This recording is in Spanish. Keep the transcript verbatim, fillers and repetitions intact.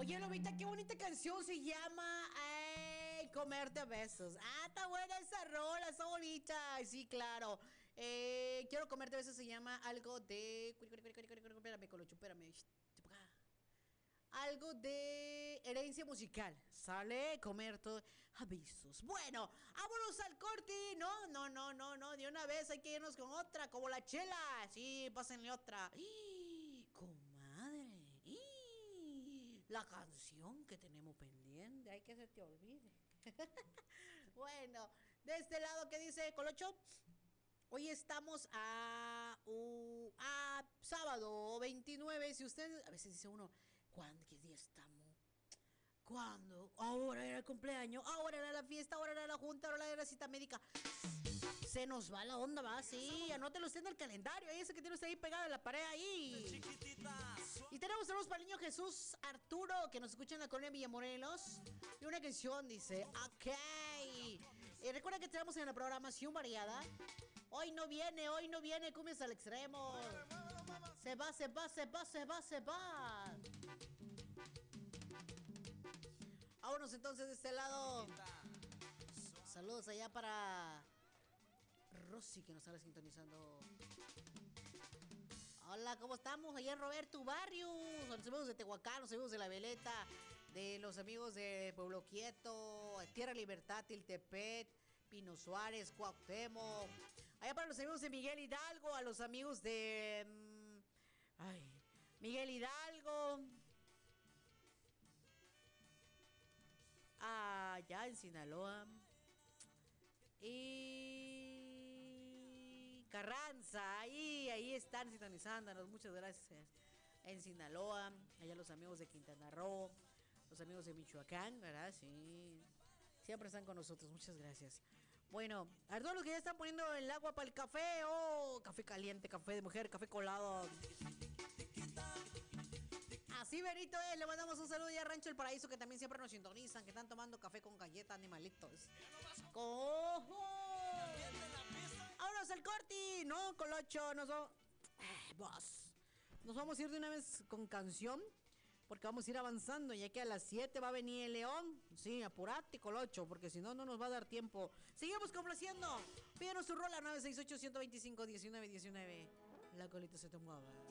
Oye, Lobita, qué bonita canción se llama Ay, Comerte a Besos. Ah, está buena esa rola, está bonita. Sí, claro. Eh, quiero comerte a besos se llama algo de. Espérame, Colocho, espérame. Algo de herencia musical. Sale comerte a besos. Bueno, vámonos al corte. No, no, no, no, no. De una vez hay que irnos con otra, como la chela. Sí, pásenle otra. ¡Y, comadre! ¡Y, la canción que tenemos pendiente! Hay que se te olvide. Bueno, de este lado, ¿qué dice Colocho? Hoy estamos a, uh, a sábado veintinueve. Si usted, a veces dice uno, ¿cuándo? ¿Qué día estamos? ¿Cuándo? Ahora era el cumpleaños, ahora era la fiesta, ahora era la junta, ahora era la cita médica. Se nos va la onda, va, sí, anótelo usted en el calendario, ahí ese que tiene usted ahí pegado en la pared ahí. Y tenemos saludos para el niño Jesús Arturo, que nos escucha en la colonia Villamorelos. Y una canción dice, ok. Y recuerda que tenemos en la programación variada. Hoy no viene, hoy no viene, cumbias al extremo. Se va, se va, se va, se va, se va. Vámonos entonces de este lado. Saludos allá para Rosy, que nos está sintonizando. Hola, ¿cómo estamos? Allá en Roberto Barrio. Los amigos de Tehuacán, los amigos de La Veleta, de los amigos de Pueblo Quieto, Tierra Libertad, Tiltepet, Pino Suárez, Cuauhtémoc. Allá para los amigos de Miguel Hidalgo, a los amigos de... Mmm, ay, Miguel Hidalgo. Allá en Sinaloa. Y... Carranza, ahí, ahí están sintonizándonos. Muchas gracias. En Sinaloa, allá los amigos de Quintana Roo, los amigos de Michoacán, ¿verdad? Sí. Siempre están con nosotros, muchas gracias. Bueno, a todos los que ya están poniendo el agua para el café, oh, café caliente, café de mujer, café colado. Así Benito es, le mandamos un saludo ya a Rancho El Paraíso, que también siempre nos sintonizan, que están tomando café con galletas, animalitos. ¡Cojo! ¡Vámonos al corti! No, Colocho, nos vamos... Eh, vos. Nos vamos a ir de una vez con canción, porque vamos a ir avanzando, ya que a las siete va a venir el León. Sí, apurate, Colocho, porque si no, no nos va a dar tiempo. Seguimos complaciendo. Pídanos su rola nueve seis ocho, uno dos cinco, uno nueve uno nueve. La colita se te mueve.